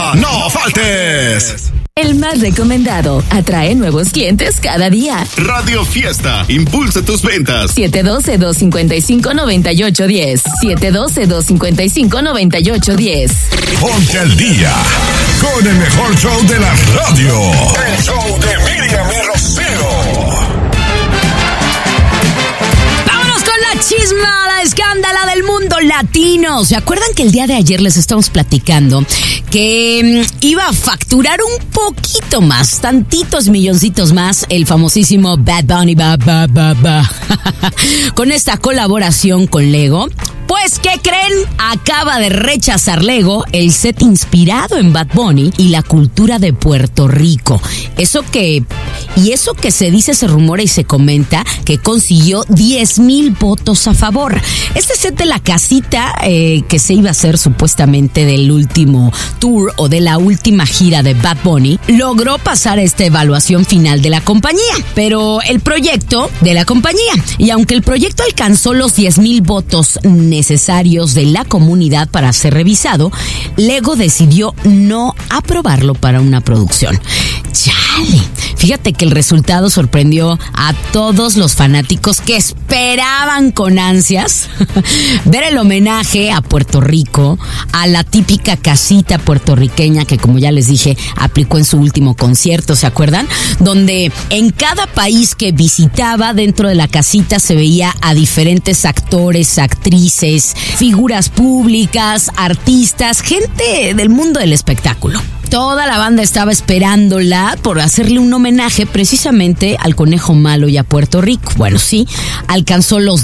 no faltes. El más recomendado atrae nuevos clientes cada día. Radio Fiesta, impulsa tus ventas. 712-255-9810. 712-255-9810. Ponte al día con el mejor show de la radio. El show de Miriam y Rocío. Chisma, la escándala del mundo latino. ¿Se acuerdan que el día de ayer les estamos platicando que iba a facturar un poquito más, tantitos milloncitos más, el famosísimo Bad Bunny con esta colaboración con Lego? Pues, ¿qué creen? Acaba de rechazar Lego el set inspirado en Bad Bunny y la cultura de Puerto Rico. Eso que se dice, se rumora y se comenta que consiguió 10,000 votos a favor. Este set de la casita que se iba a hacer supuestamente del último tour o de la última gira de Bad Bunny logró pasar esta evaluación final de la compañía. Pero el proyecto de la compañía, y aunque el proyecto alcanzó los 10,000 votos necesarios de la comunidad para ser revisado, Lego decidió no aprobarlo para una producción. ¡Chale! Fíjate que el resultado sorprendió a todos los fanáticos que esperaban con ansias ver el homenaje a Puerto Rico, a la típica casita puertorriqueña que, como ya les dije, aplicó en su último concierto, ¿se acuerdan? Donde en cada país que visitaba, dentro de la casita se veía a diferentes actores, actrices, figuras públicas, artistas, gente del mundo del espectáculo. Toda la banda estaba esperándola por hacerle un homenaje precisamente al Conejo Malo y a Puerto Rico. Bueno, sí, alcanzó los